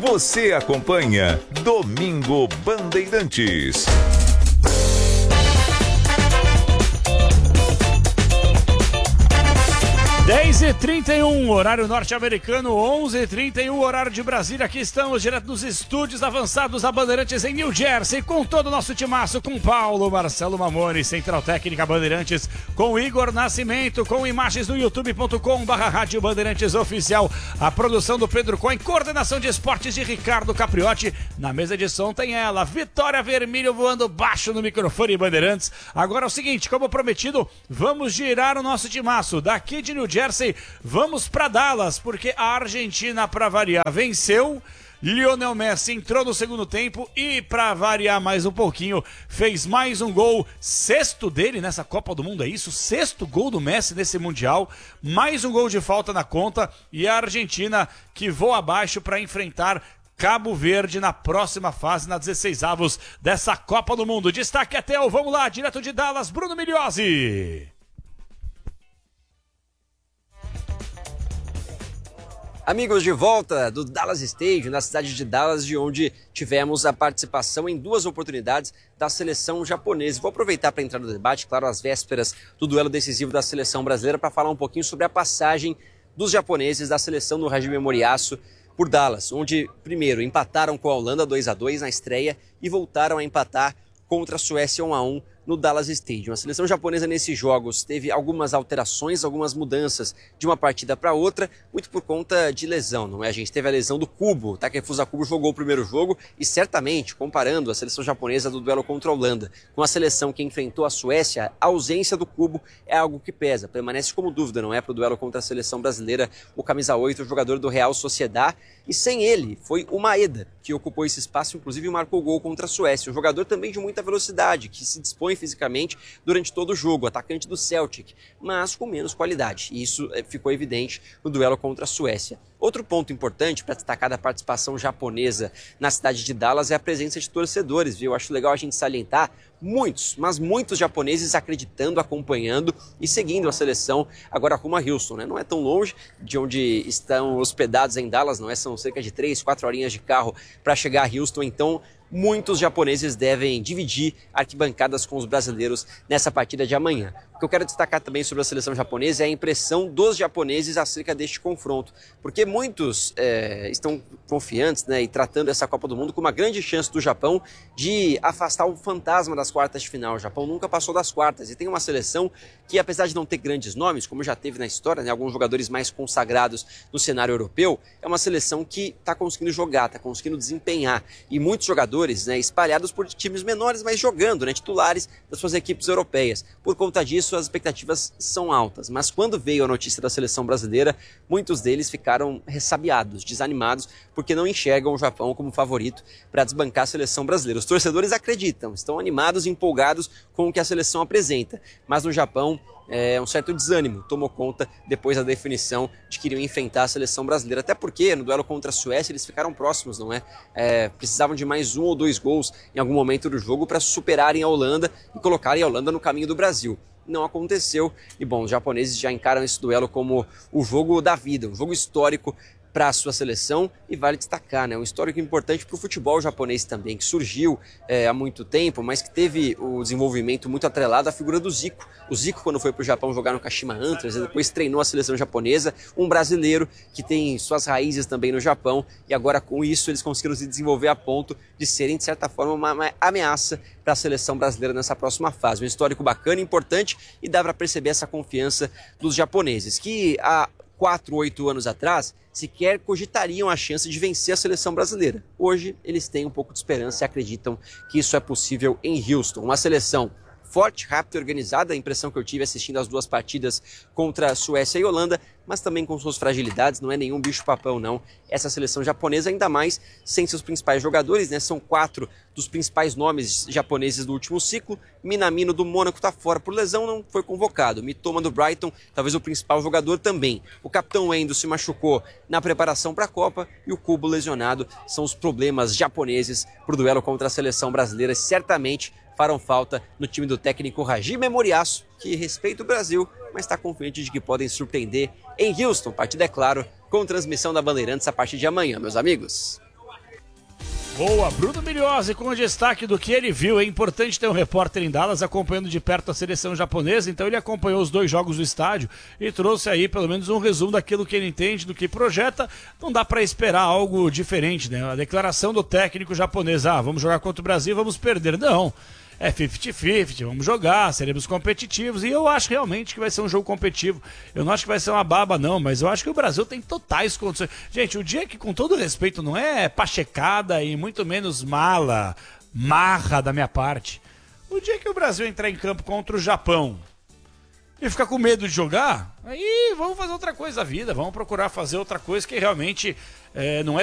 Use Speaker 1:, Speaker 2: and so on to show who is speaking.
Speaker 1: Você acompanha Domingo Bandeirantes.
Speaker 2: 10h31, horário norte-americano, 11h31, horário de Brasília. Aqui estamos, direto dos estúdios avançados da Bandeirantes em New Jersey, com todo o nosso timaço, com Paulo Marcelo Mamone, Central Técnica Bandeirantes, com Igor Nascimento, com imagens no youtube.com/Rádio Bandeirantes Oficial, a produção do Pedro Cohen, coordenação de esportes de Ricardo Capriotti. Na mesa de som tem ela, Vitória Vermelho voando baixo no microfone Bandeirantes. Agora é o seguinte, como prometido, vamos girar o nosso timaço daqui de New Jersey, vamos para Dallas, porque a Argentina, para variar, venceu. Lionel Messi entrou no segundo tempo e, para variar mais um pouquinho, fez mais um gol, sexto dele nessa Copa do Mundo, é isso? Sexto gol do Messi nesse Mundial, mais um gol de falta na conta, e a Argentina que voa abaixo para enfrentar Cabo Verde na próxima fase, na 16avos dessa Copa do Mundo. Destaque até o, vamos lá, direto de Dallas, Bruno Migliozzi.
Speaker 3: Amigos, de volta do Dallas Stadium, na cidade de Dallas, de onde tivemos a participação em duas oportunidades da seleção japonesa. Vou aproveitar para entrar no debate, claro, às vésperas do duelo decisivo da seleção brasileira, para falar um pouquinho sobre a passagem dos japoneses da seleção do Hajime Moriyasu por Dallas, onde primeiro empataram com a Holanda 2-2 na estreia e voltaram a empatar contra a Suécia 1-1 no Dallas Stadium. A seleção japonesa nesses jogos teve algumas alterações, algumas mudanças de uma partida para outra, muito por conta de lesão, não é? A gente teve a lesão do Kubo, Takefusa Kubo jogou o primeiro jogo e certamente, comparando a seleção japonesa do duelo contra a Holanda com a seleção que enfrentou a Suécia, a ausência do Kubo é algo que pesa, permanece como dúvida, não é? Para o duelo contra a seleção brasileira, o camisa 8, o jogador do Real Sociedad, e sem ele foi o Maeda, que ocupou esse espaço, inclusive marcou gol contra a Suécia, um jogador também de muita velocidade, que se dispõe fisicamente durante todo o jogo, atacante do Celtic, mas com menos qualidade. E isso ficou evidente no duelo contra a Suécia. Outro ponto importante para destacar da participação japonesa na cidade de Dallas é a presença de torcedores, viu? Eu acho legal a gente salientar muitos, mas muitos japoneses acreditando, acompanhando e seguindo a seleção agora rumo a Houston, né? Não é tão longe de onde estão hospedados em Dallas, não é? São cerca de 3-4 horinhas de carro para chegar a Houston, então muitos japoneses devem dividir arquibancadas com os brasileiros nessa partida de amanhã. O que eu quero destacar também sobre a seleção japonesa é a impressão dos japoneses acerca deste confronto, porque muitos estão confiantes, né, e tratando essa Copa do Mundo como uma grande chance do Japão de afastar o fantasma das quartas de final. O Japão nunca passou das quartas e tem uma seleção que, apesar de não ter grandes nomes, como já teve na história, né, alguns jogadores mais consagrados no cenário europeu, é uma seleção que está conseguindo jogar, está conseguindo desempenhar, e muitos jogadores, né, espalhados por times menores, mas jogando, né, titulares das suas equipes europeias. Por conta disso, as expectativas são altas, mas quando veio a notícia da seleção brasileira, muitos deles ficaram ressabiados, desanimados, porque não enxergam o Japão como favorito para desbancar a seleção brasileira. Os torcedores acreditam, estão animados e empolgados com o que a seleção apresenta, mas no Japão um certo desânimo tomou conta depois da definição de que iriam enfrentar a seleção brasileira, até porque no duelo contra a Suécia eles ficaram próximos, não é? Precisavam de mais 1 ou 2 gols em algum momento do jogo para superarem a Holanda e colocarem a Holanda no caminho do Brasil. Não aconteceu e, bom, os japoneses já encaram esse duelo como o jogo da vida, um jogo histórico para a sua seleção, e vale destacar, né, um histórico importante para o futebol japonês também, que surgiu há muito tempo, mas que teve o desenvolvimento muito atrelado à figura do Zico. O Zico, quando foi para o Japão jogar no Kashima Antlers, depois treinou a seleção japonesa, um brasileiro que tem suas raízes também no Japão, e agora com isso eles conseguiram se desenvolver a ponto de serem, de certa forma, uma ameaça para a seleção brasileira nessa próxima fase. Um histórico bacana, importante, e dá para perceber essa confiança dos japoneses, que há 4, 8 anos atrás, sequer cogitariam a chance de vencer a seleção brasileira. Hoje, eles têm um pouco de esperança e acreditam que isso é possível em Houston. Uma seleção forte, rápida e organizada, a impressão que eu tive assistindo as duas partidas contra a Suécia e Holanda, mas também com suas fragilidades, não é nenhum bicho-papão não, essa seleção japonesa, ainda mais sem seus principais jogadores, né? São 4 dos principais nomes japoneses do último ciclo. Minamino do Mônaco está fora por lesão, não foi convocado. Mitoma do Brighton, talvez o principal jogador também. O capitão Endo se machucou na preparação para a Copa e o Kubo lesionado. São os problemas japoneses para o duelo contra a seleção brasileira, certamente farão falta no time do técnico Hajime Moriyasu, que respeita o Brasil, mas está confiante de que podem surpreender em Houston. Partida, é claro, com transmissão da Bandeirantes a partir de amanhã, meus amigos.
Speaker 2: Boa, Bruno Migliozzi com o destaque do que ele viu. É importante ter um repórter em Dallas acompanhando de perto a seleção japonesa, então ele acompanhou os 2 jogos do estádio e trouxe aí pelo menos um resumo daquilo que ele entende, do que projeta. Não dá para esperar algo diferente, né? A declaração do técnico japonês, vamos jogar contra o Brasil, vamos perder. Não. É 50-50, vamos jogar, seremos competitivos, e eu acho realmente que vai ser um jogo competitivo. Eu não acho que vai ser uma baba não, mas eu acho que o Brasil tem totais condições. Gente, o dia que, com todo respeito, não é pachecada e muito menos marra da minha parte, o dia que o Brasil entrar em campo contra o Japão e ficar com medo de jogar, aí vamos fazer outra coisa da vida, vamos procurar fazer outra coisa que realmente não é